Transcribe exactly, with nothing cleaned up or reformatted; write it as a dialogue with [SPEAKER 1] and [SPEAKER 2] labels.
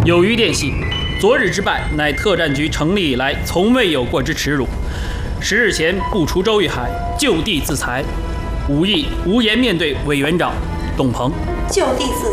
[SPEAKER 1] 有余电系，昨日之败，乃特战局成立以来从未有过之耻辱。十日前不除周玉海，就地自裁，吾意无颜面对委员长董鹏。
[SPEAKER 2] 就地自